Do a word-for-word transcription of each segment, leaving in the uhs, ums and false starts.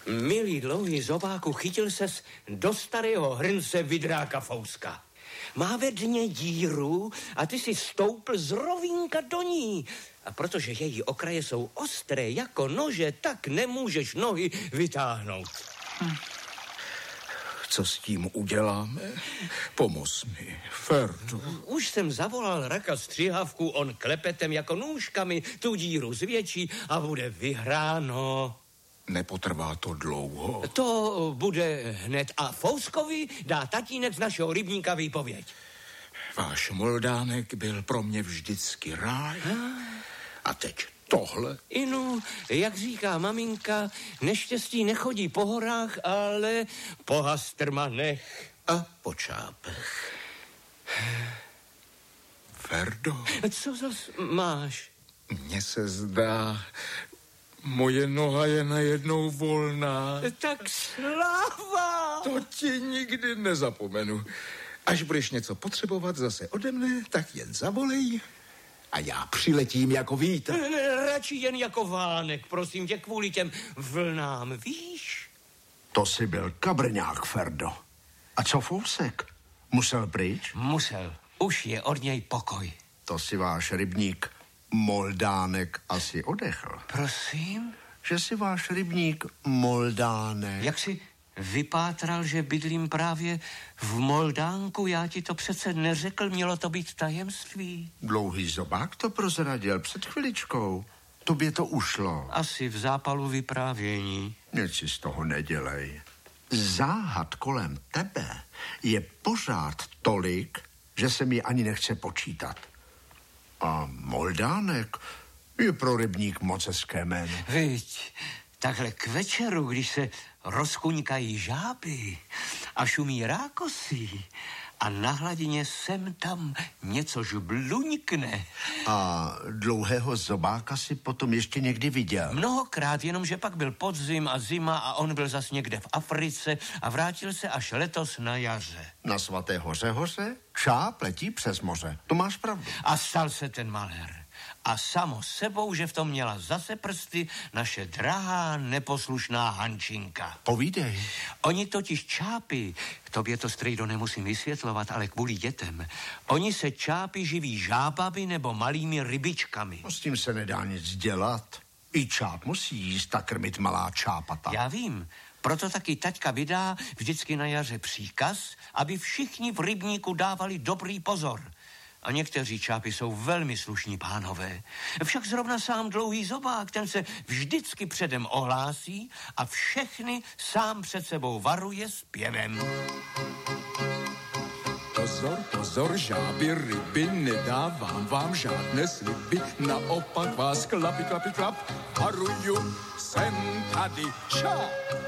Milý dlouhý zobáku, chytil ses do starého hrnce vidráka Fouska. Má ve dně díru a ty si stoupl z rovínka do ní. A protože její okraje jsou ostré jako nože, tak nemůžeš nohy vytáhnout. Hm. Co s tím uděláme? Pomoz mi, Ferdo. Už jsem zavolal Raka střihavku, on klepetem jako nůžkami tu díru zvětší a bude vyhráno. Nepotrvá to dlouho. To bude hned a Fouskovi dá tatínek z našeho rybníka výpověď. Váš Moldánek byl pro mě vždycky ráj. A teď tohle? Inu, jak říká maminka, neštěstí nechodí po horách, ale po hastrmanech. A po čápech. Ferdo. Co zas máš? Mně se zdá, moje noha je najednou volná. Tak sláva! To ti nikdy nezapomenu. Až budeš něco potřebovat zase ode mne, tak jen zavolej a já přiletím jako vítr. Radši jen jako vánek, prosím tě, kvůli těm vlnám, víš? To si byl kabrňák, Ferdo. A co Fousek? Musel pryč? Musel. Už je od něj pokoj. To si váš rybník Moldánek asi odechl. Prosím? Že si váš rybník Moldánek. Jak si vypátral, že bydlím právě v Moldánku? Já ti to přece neřekl, mělo to být tajemství. Dlouhý zobák to prozradil před chviličkou. Tobě to ušlo. Asi v zápalu vyprávění. Nic si z toho nedělej. Záhad kolem tebe je pořád tolik, že se mi ani nechce počítat. A Moldánek je pro rybník moc hezké jméno. Viď, takhle k večeru, když se rozkuňkají žáby a šumí rákosy a na hladině sem tam něco žbluňkne. A dlouhého zobáka si potom ještě někdy viděl? Mnohokrát, jenomže pak byl podzim a zima a on byl zas někde v Africe a vrátil se až letos na jaře. Na Svaté hoře hoře? Čáp letí přes moře. To máš pravdu. A stal se ten malér. A samo sebou, že v tom měla zase prsty naše drahá neposlušná Hančinka. Povídej. Oni totiž čápy, tobě to, strejdo, nemusím vysvětlovat, ale kvůli dětem, oni se čápy živí žábami nebo malými rybičkami. No, s tím se nedá nic dělat. I čáp musí jíst a krmit malá čápata. Já vím, proto taky taťka vydá vždycky na jaře příkaz, aby všichni v rybníku dávali dobrý pozor. A někteří čápy jsou velmi slušní pánové. Však zrovna sám dlouhý zobák, ten se vždycky předem ohlásí a všechny sám před sebou varuje zpěvem. Pozor, pozor, žáby, ryby, nedávám vám žádné sliby, naopak vás klapi, klapi, klap, varuju, jsem tady čáp.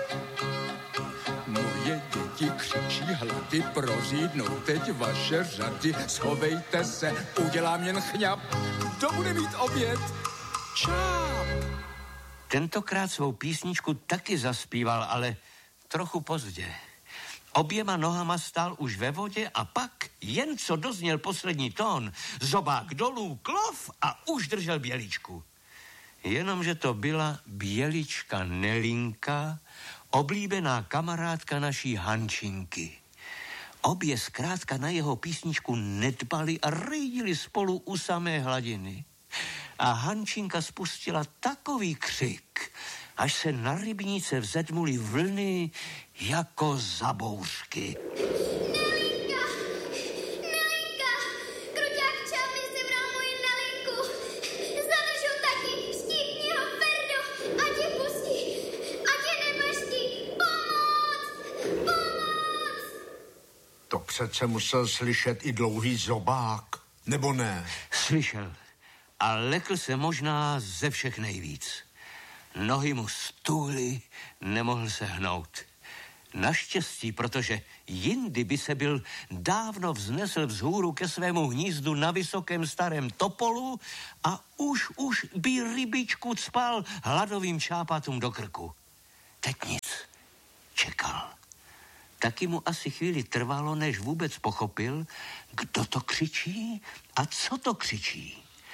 Moje děti křičí hlady, prořídnou teď vaše řady, schovejte se, udělám jen chňap, kdo bude mít oběd? Čáp. Tentokrát svou písničku taky zaspíval, ale trochu pozdě. Oběma nohama stál už ve vodě a pak, jen co dozněl poslední tón, zobák dolů, klov a už držel běličku. Jenomže to byla bělička Nelinka, oblíbená kamarádka naší Hančinky. Obě zkrátka na jeho písničku nedbali a rejdili spolu u samé hladiny. A Hančinka spustila takový křik, až se na rybníce vzedmuly vlny jako zabouřky. Nelinka! Nelinka! Kruťák čápy sebral moji Nelinku. Zadrž ho, tati, štípni ho, Ferdo, ať je pustí, ať je nebaští. Pomoc! Pomoc! To přece musel slyšet i dlouhý zobák, nebo ne? Slyšel a lekl se možná ze všech nejvíc. Nohy mu stůly, nemohl se hnout. Naštěstí, protože jindy by se byl dávno vznesl vzhůru ke svému hnízdu na vysokém starém topolu a už, už by rybičku cpal hladovým čápatům do krku. Teď nic. Čekal. Taky mu asi chvíli trvalo, než vůbec pochopil, kdo to křičí a co to křičí.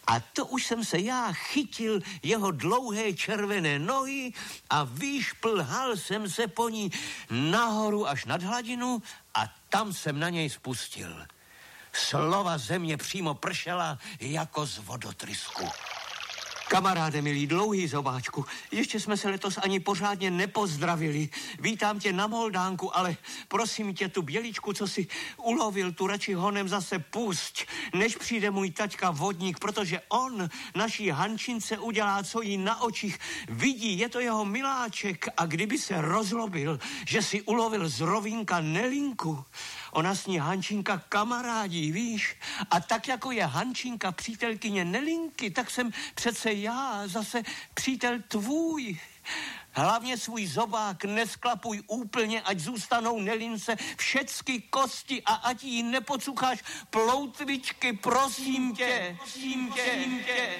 A to už jsem se já chytil jeho dlouhé červené nohy a vyšplhal jsem se po ní nahoru až nad hladinu a tam jsem na něj spustil. Slova země přímo pršela jako z vodotrysku. Kamaráde milý, dlouhý zobáčku, ještě jsme se letos ani pořádně nepozdravili. Vítám tě na Moldánku, ale prosím tě, tu běličku, co si ulovil, tu radši honem zase pusť, než přijde můj taťka vodník, protože on naší Hančince udělá, co jí na očích vidí, je to jeho miláček a kdyby se rozlobil, že si ulovil z rovínka Nelinku, ona s ní Hančinka kamarádí, víš? A tak, jako je Hančinka přítelkyně Nelinky, tak jsem přece já zase přítel tvůj. Hlavně svůj zobák nesklapuj úplně, ať zůstanou Nelince všecky kosti a ať jí nepocucháš ploutvičky, prosím tě, prosím tě, prosím tě.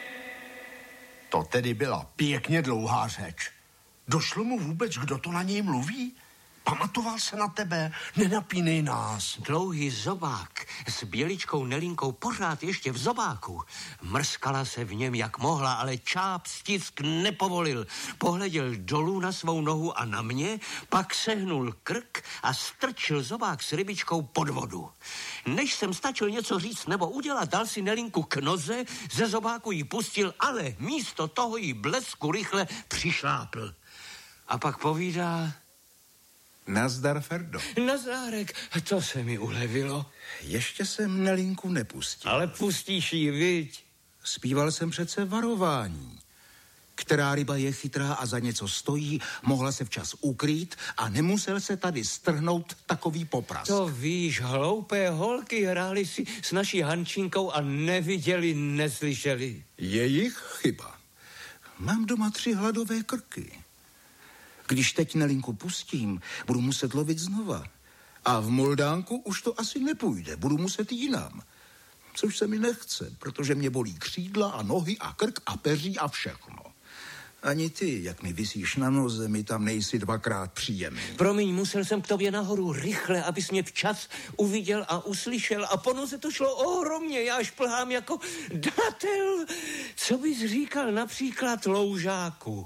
To tedy byla pěkně dlouhá řeč. Došlo mu vůbec, kdo to na něj mluví? Pamatoval se na tebe, nenapínej nás. Dlouhý zobák s běličkou Nelinkou pořád ještě v zobáku. Mrskala se v něm, jak mohla, ale čáp stisk nepovolil. Pohleděl dolů na svou nohu a na mě, pak sehnul krk a strčil zobák s rybičkou pod vodu. Než jsem stačil něco říct nebo udělat, dal si Nelinku k noze, ze zobáku ji pustil, ale místo toho jí blesku rychle přišlápl. A pak povídá... Nazdar, Ferdo. Nazárek, to se mi ulevilo. Ještě jsem Nelinku nepustil. Ale pustíš ji, viď? Zpíval jsem přece varování. Která ryba je chytrá a za něco stojí, mohla se včas ukrýt a nemusel se tady strhnout takový popras. To víš, hloupé holky hráli si s naší Hančinkou a neviděli, neslyšeli. Jejich chyba. Mám doma tři hladové krky. Když teď Nelinku pustím, budu muset lovit znova. A v Moldánku už to asi nepůjde, budu muset jinam. Což se mi nechce, protože mě bolí křídla a nohy a krk a peří a všechno. Ani ty, jak mi visíš na noze, mi tam nejsi dvakrát příjemný. Promiň, musel jsem k tobě nahoru rychle, abys mě včas uviděl a uslyšel a po noze to šlo ohromně, já šplhám jako datel. Co bys říkal například loužáku?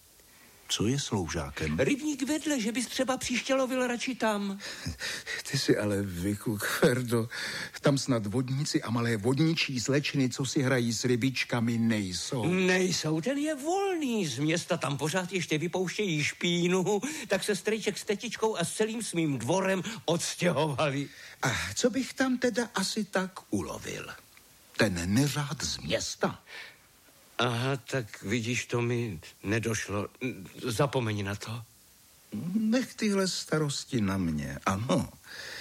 Co je s loužákem? Rybník vedle, že bys třeba příště lovil radši tam. Ty jsi ale vykuk, Ferdo. Tam snad vodníci a malé vodničí slečny, co si hrají s rybičkami, nejsou. Nejsou, ten je volný. Z města tam pořád ještě vypouštějí špínu, tak se strejček s tetičkou a s celým svým dvorem odstěhovali. A co bych tam teda asi tak ulovil? Ten neřád z města? Aha, tak vidíš, to mi nedošlo. Zapomeň na to. Nech tyhle starosti na mě, ano.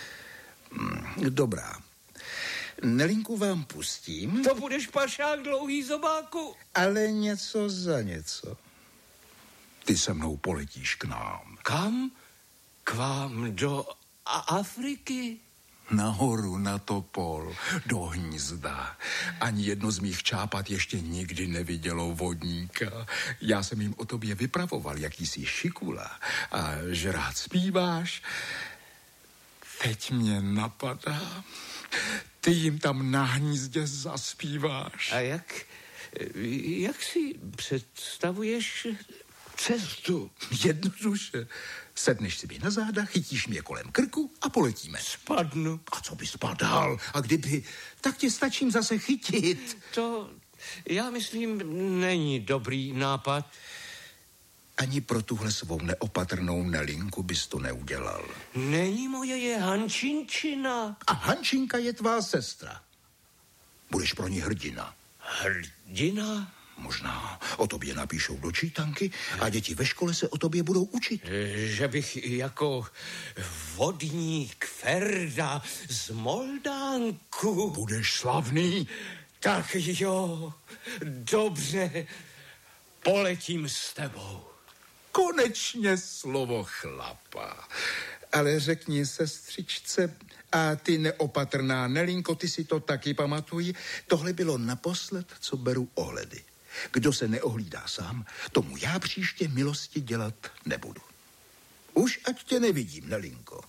Dobrá. Nelinku vám pustím. To budeš pašák, dlouhý zobáku. Ale něco za něco. Ty se mnou poletíš k nám. Kam? K vám do A- Afriky? Nahoru na topol, do hnízda. Ani jedno z mých čápat ještě nikdy nevidělo vodníka. Já jsem jim o tobě vypravoval, jaký jsi šikula a že rád zpíváš. Teď mě napadá, ty jim tam na hnízdě zaspíváš. A jak, jak si představuješ cestu? Jednoduše. Sedneš si mi na záda, chytíš mě kolem krku a poletíme. Spadnu. A co by spadal? A kdyby, tak tě stačím zase chytit. To, já myslím, není dobrý nápad. Ani pro tuhle svou neopatrnou Nelinku bys to neudělal. Není moje, je Hančinčina. A Hančinka je tvá sestra. Budeš pro ní hrdina. Hrdina? Možná o tobě napíšou do čítanky a děti ve škole se o tobě budou učit. Že bych jako vodník Ferda z Moldánku. Budeš slavný. Tak jo, dobře, poletím s tebou. Konečně slovo chlapa. Ale řekni sestřičce, a ty neopatrná Nelinko, ty si to taky pamatuj, tohle bylo naposled, co beru ohledy. Kdo se neohlídá sám, tomu já příště milosti dělat nebudu. Už ať tě nevidím, Nelinko.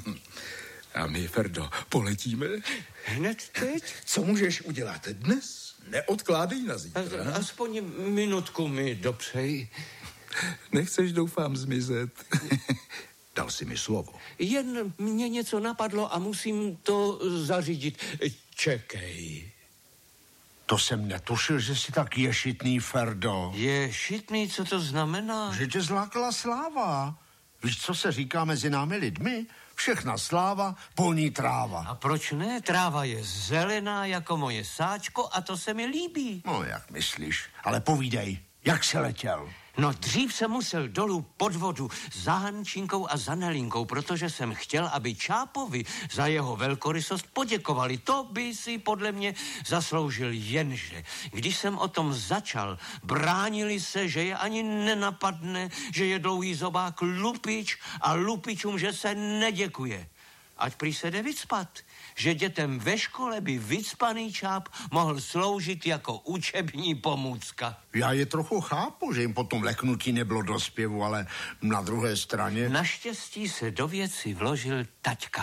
A my, Ferdo, poletíme? Hned teď? Co můžeš udělat dnes? neodkládej na zítra. Aspoň minutku mi dopřej. Nechceš, doufám, zmizet. Dal si mi slovo. Jen mě něco napadlo a musím to zařídit. Čekej. To jsem netušil, že jsi tak ješitný, Ferdo. Ješitný, co to znamená? Že tě zlákala sláva. Víš, co se říká mezi námi lidmi? Všechna sláva, polní tráva. A proč ne? Tráva je zelená jako moje sáčko a to se mi líbí. No, jak myslíš? Ale povídej, jak se letěl? No dřív jsem musel dolů pod vodu za Hančinkou a za Nelinkou, protože jsem chtěl, aby Čápovi za jeho velkorysost poděkovali. To by si podle mě zasloužil, jenže když jsem o tom začal, bránili se, že je ani nenapadne, že je dlouhý zobák lupič a lupičům, že se neděkuje. Ať prý se jde vycpat, že dětem ve škole by vycpaný Čáp mohl sloužit jako učební pomůcka. Já je trochu chápu, že jim po tom leknutí nebylo do zpěvu, ale na druhé straně... Naštěstí se do věci vložil taťka.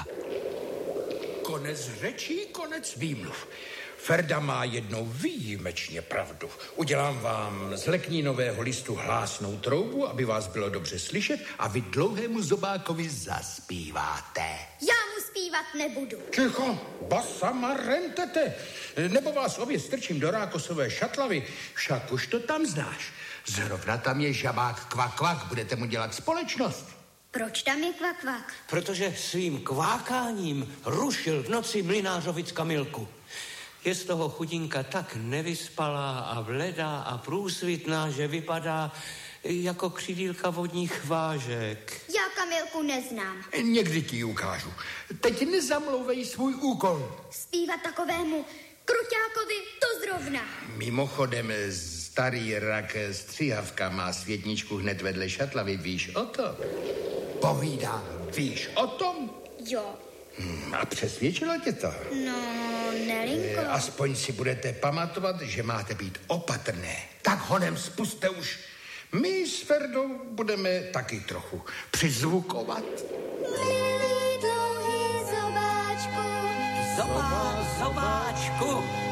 Konec řečí, konec výmluv. Ferda má jednou výjimečně pravdu. Udělám vám z leknínového listu hlásnou troubu, aby vás bylo dobře slyšet a vy dlouhému zobákovi zaspíváte. Já mu zpívat nebudu. Ticho, basama rentete. Nebo vás obě strčím do rákosové šatlavy, však už to tam znáš. Zrovna tam je žabák kvak kvak, budete mu dělat společnost. Proč tam je kvak kvak? Protože svým kvákáním rušil v noci mlynářovic Kamilku. Je z toho chudinka tak nevyspalá a vledá a průsvitná, že vypadá jako křidýlka vodních vážek. Já Kamilku neznám. Někdy ti ji ukážu. Teď nezamlouvej svůj úkol. Zpívat takovému kruťákovi to zrovna. Mimochodem, starý rak stříhavka má světničku hned vedle šatlavy, víš o tom? Povídám, víš o tom? Jo. Hmm, a přesvědčila tě to? No, Nelinko. E, aspoň si budete pamatovat, že máte být opatrné. Tak honem spuste už. My s Ferdou budeme taky trochu přizvukovat. Milý dlouhý zobáčku. Zobá, zobáčku.